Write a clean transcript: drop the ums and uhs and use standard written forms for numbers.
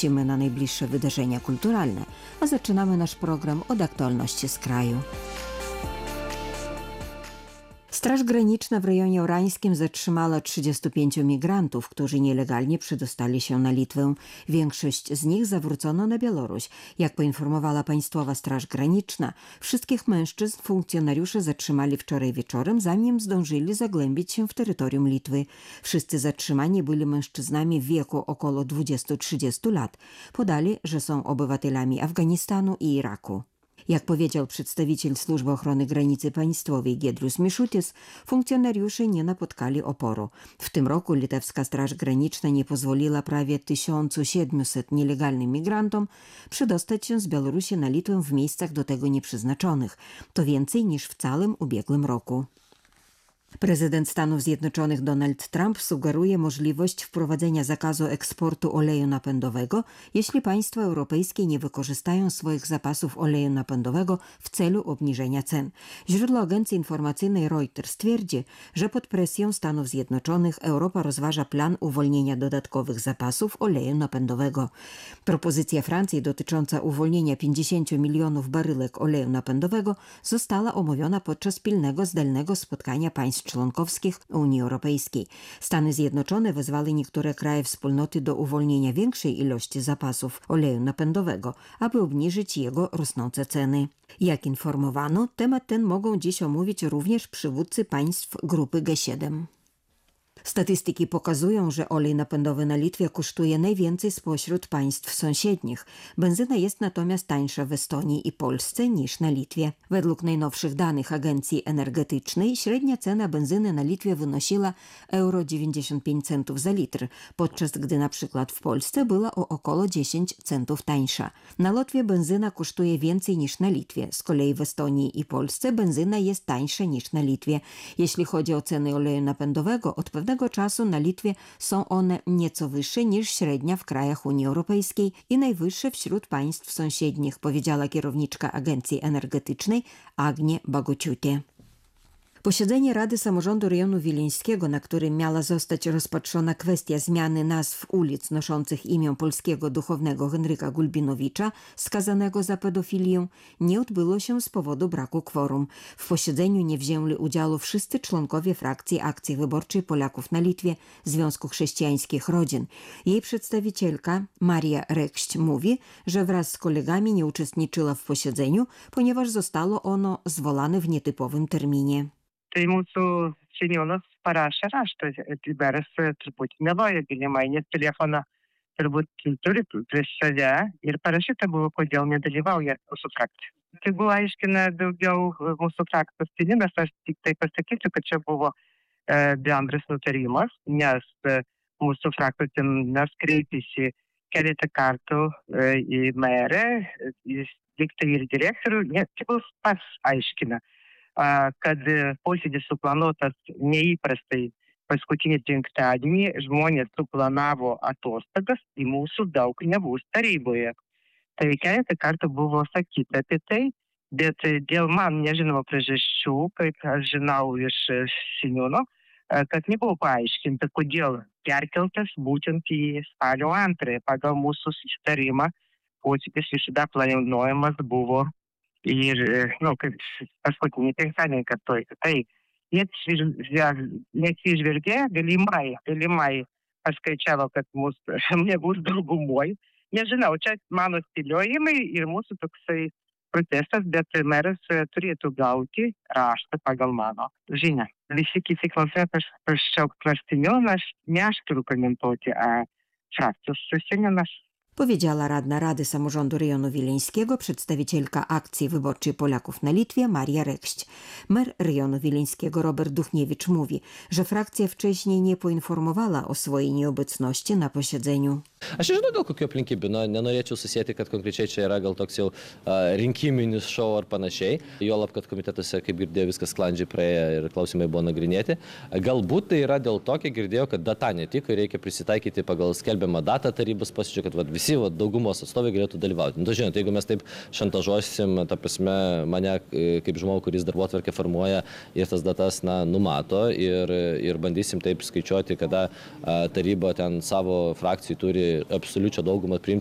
Lecimy na najbliższe wydarzenia kulturalne, a zaczynamy nasz program od aktualności z kraju. Straż Graniczna w rejonie orańskim zatrzymała 35 migrantów, którzy nielegalnie przedostali się na Litwę. Większość z nich zawrócono na Białoruś. Jak poinformowała Państwowa Straż Graniczna, wszystkich mężczyzn funkcjonariusze zatrzymali wczoraj wieczorem, zanim zdążyli zagłębić się w terytorium Litwy. Wszyscy zatrzymani byli mężczyznami w wieku około 20-30 lat. Podali, że są obywatelami Afganistanu i Iraku. Jak powiedział przedstawiciel Służby Ochrony Granicy Państwowej Giedrius Mišutis, funkcjonariusze nie napotkali oporu. W tym roku litewska Straż Graniczna nie pozwoliła prawie 1700 nielegalnym migrantom przedostać się z Białorusi na Litwę w miejscach do tego nieprzeznaczonych. To więcej niż w całym ubiegłym roku. Prezydent Stanów Zjednoczonych Donald Trump sugeruje możliwość wprowadzenia zakazu eksportu oleju napędowego, jeśli państwa europejskie nie wykorzystają swoich zapasów oleju napędowego w celu obniżenia cen. Źródło agencji informacyjnej Reuters twierdzi, że pod presją Stanów Zjednoczonych Europa rozważa plan uwolnienia dodatkowych zapasów oleju napędowego. Propozycja Francji dotycząca uwolnienia 50 milionów baryłek oleju napędowego została omówiona podczas pilnego zdalnego spotkania państw członkowskich Unii Europejskiej. Stany Zjednoczone wezwały niektóre kraje wspólnoty do uwolnienia większej ilości zapasów oleju napędowego, aby obniżyć jego rosnące ceny. Jak informowano, temat ten mogą dziś omówić również przywódcy państw grupy G7. Statystyki pokazują, że olej napędowy na Litwie kosztuje najwięcej spośród państw sąsiednich. Benzyna jest natomiast tańsza w Estonii i Polsce niż na Litwie. Według najnowszych danych Agencji Energetycznej średnia cena benzyny na Litwie wynosiła euro 95 centów za litr, podczas gdy na przykład w Polsce była o około 10 centów tańsza. Na Łotwie benzyna kosztuje więcej niż na Litwie. Z kolei w Estonii i Polsce benzyna jest tańsza niż na Litwie. Jeśli chodzi o ceny oleju napędowego, od pewnego czasu na Litwie są one nieco wyższe niż średnia w krajach Unii Europejskiej i najwyższe wśród państw sąsiednich, powiedziała kierowniczka Agencji Energetycznej Agnie Bagociutie. Posiedzenie Rady Samorządu Rejonu Wileńskiego, na którym miała zostać rozpatrzona kwestia zmiany nazw ulic noszących imię polskiego duchownego Henryka Gulbinowicza, skazanego za pedofilię, nie odbyło się z powodu braku kworum. W posiedzeniu nie wzięli udziału wszyscy członkowie frakcji Akcji Wyborczej Polaków na Litwie Związku Chrześcijańskich Rodzin. Jej przedstawicielka Maria Rekść mówi, że wraz z kolegami nie uczestniczyła w posiedzeniu, ponieważ zostało ono zwołane w nietypowym terminie. Tai mūsų seniūnas parašė raštą, Liberas turbūt neloja galimai, nes telefoną turbūt turi prieš save ir parašyta buvo, kodėl nedalyvauja mūsų frakcija. Tai buvo aiškina daugiau mūsų frakcijos seniūnas, aš tik tai pasakysiu, kad čia buvo bendras nutarimas, nes mūsų frakcija mes kreipėsi keletą kartų į merę, į diktorių ir direktorių, nes tik pats aiškina, kad posėdis suplanuotas neįprastai paskutinį penktadienį, žmonės suplanavo atostogas, į mūsų daug nebus taryboje. Tai keletą kartų buvo sakyta apie tai, bet dėl man nežinoma priežasčių, kaip aš žinau iš seniūno, kad nebuvo paaiškinta, kodėl perkeltas būtent į spalio 2. Pagal mūsų susitarimą posėdis visada planuojamas buvo ir, kaip paskutinį penktadienį kartuoju. Tai neatsižvelgė, galimai paskaičiavo, kad mūsų nebus daugumoj. Nežinau, čia mano spėliojimai ir mūsų toksai protestas, bet meras turėtų gauti raštą pagal mano žinią. Visi kiti klausia, praščiau klastiniu, ne aš turiu komentuoti, a frakcijos seniūnas. Powiedziała radna Rady Samorządu Rejonu Wileńskiego, przedstawicielka Akcji Wyborczej Polaków na Litwie Maria Rekść. Mer rejonu wileńskiego Robert Duchniewicz mówi, że frakcja wcześniej nie poinformowała o swojej nieobecności na posiedzeniu. Aš nežinau, dėl kokių aplinkybių, nenorėčiau susėti, kad konkrečiai čia yra gal toks jau rinkiminis šou ar panašiai. Juolab, kad komitetuose, kaip girdėjau, viskas sklandžiai praėjo ir klausimai buvo nagrinėti. Galbūt tai yra dėl to, kiek girdėjau, kad data netiko ir reikia prisitaikyti pagal skelbiamą datą tarybos posėdžio, kad visi daugumos atstovai galėtų dalyvauti. Žinot, jeigu mes taip šantažuosim, ta prasme, mane kaip žmogų, kuris darbotvarkę formuoja ir tas datas numato ir bandysim taip skaičiuoti, kada taryba ten savo frakcijų turi absoliučią daugumą priimti